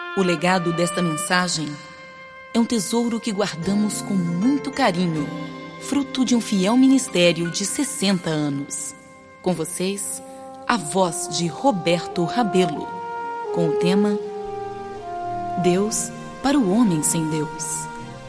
O legado desta mensagem é um tesouro que guardamos com muito carinho, fruto de um fiel ministério de 60 anos. Com vocês, a voz de Roberto Rabelo, com o tema Deus para o homem sem Deus.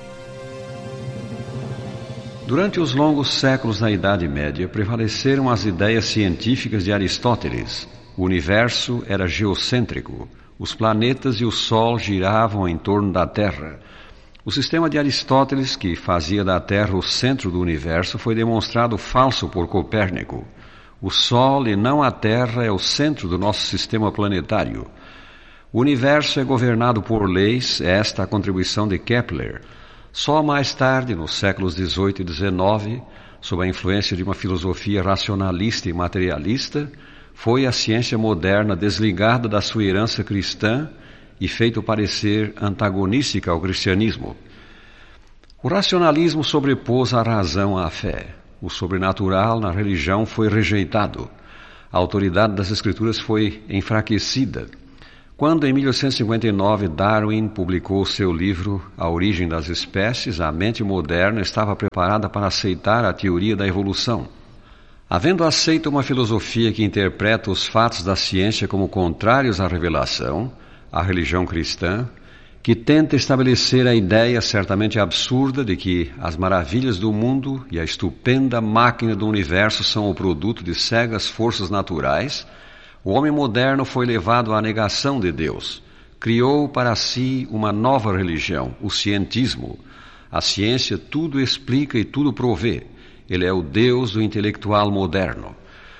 Durante os longos séculos da Idade Média, prevaleceram as ideias científicas de Aristóteles. O universo era geocêntrico. Os planetas e o Sol giravam em torno da Terra. O sistema de Aristóteles, que fazia da Terra o centro do universo, foi demonstrado falso por Copérnico. O Sol e não a Terra é o centro do nosso sistema planetário. O universo é governado por leis, esta é a contribuição de Kepler. Só mais tarde, nos séculos XVIII e XIX, sob a influência de uma filosofia racionalista e materialista, foi a ciência moderna desligada da sua herança cristã e feito parecer antagonística ao cristianismo. O racionalismo sobrepôs a razão à fé. O sobrenatural na religião foi rejeitado. A autoridade das Escrituras foi enfraquecida. Quando, em 1859, Darwin publicou seu livro A Origem das Espécies, a mente moderna estava preparada para aceitar a teoria da evolução. Havendo aceito uma filosofia que interpreta os fatos da ciência como contrários à revelação, a religião cristã, que tenta estabelecer a ideia certamente absurda de que as maravilhas do mundo e a estupenda máquina do universo são o produto de cegas forças naturais, o homem moderno foi levado à negação de Deus. Criou para si uma nova religião, o cientismo. A ciência tudo explica e tudo provê. Ele é o Deus do intelectual moderno.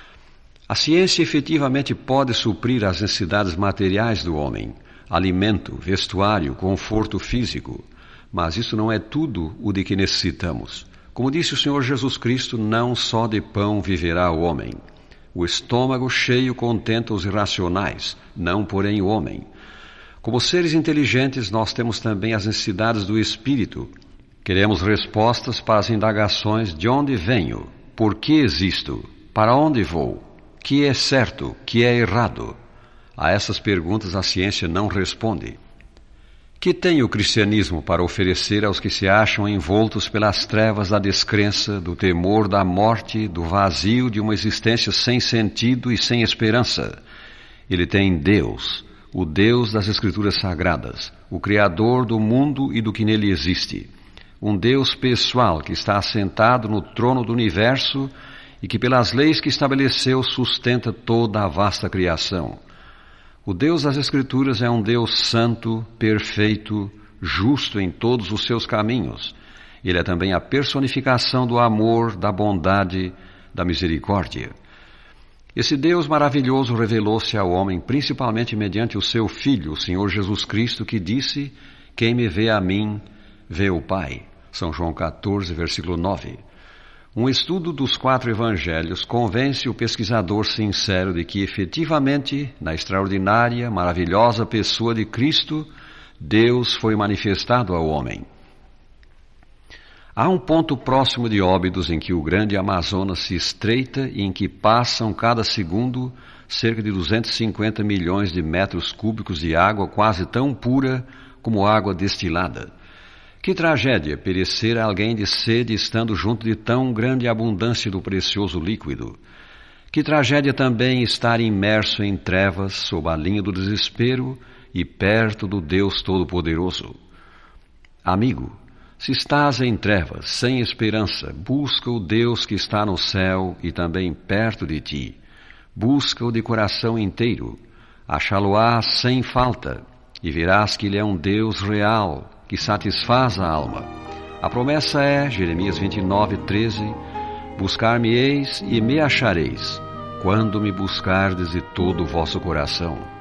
A ciência efetivamente pode suprir as necessidades materiais do homem, alimento, vestuário, conforto físico, mas isso não é tudo o de que necessitamos. Como disse o Senhor Jesus Cristo, não só de pão viverá o homem. O estômago cheio contenta os irracionais, não porém o homem. Como seres inteligentes, nós temos também as necessidades do espírito. Queremos respostas para as indagações: de onde venho? Por que existo? Para onde vou? Que é certo? Que é errado? A essas perguntas a ciência não responde. Que tem o cristianismo para oferecer aos que se acham envoltos pelas trevas da descrença, do temor da morte, do vazio de uma existência sem sentido e sem esperança? Ele tem Deus, o Deus das Escrituras Sagradas, o Criador do mundo e do que nele existe. Um Deus pessoal que está assentado no trono do universo e que pelas leis que estabeleceu sustenta toda a vasta criação. O Deus das Escrituras é um Deus santo, perfeito, justo em todos os seus caminhos. Ele é também a personificação do amor, da bondade, da misericórdia. Esse Deus maravilhoso revelou-se ao homem principalmente mediante o seu Filho, o Senhor Jesus Cristo, que disse: "Quem me vê a mim, vê o Pai." São João 14, versículo 9. Um estudo dos 4 evangelhos convence o pesquisador sincero de que, efetivamente, na extraordinária, maravilhosa pessoa de Cristo, Deus foi manifestado ao homem. Há um ponto próximo de Óbidos em que o grande Amazonas se estreita e em que passam cada segundo cerca de 250 milhões de metros cúbicos de água quase tão pura como água destilada. Que tragédia perecer alguém de sede estando junto de tão grande abundância do precioso líquido. Que tragédia também estar imerso em trevas sob a linha do desespero e perto do Deus Todo-Poderoso. Amigo, se estás em trevas, sem esperança, busca o Deus que está no céu e também perto de ti. Busca-o de coração inteiro. Achá-lo-ás sem falta e verás que ele é um Deus real, que satisfaz a alma. A promessa é, Jeremias 29, 13, buscar-me-eis e me achareis, quando me buscardes de todo o vosso coração.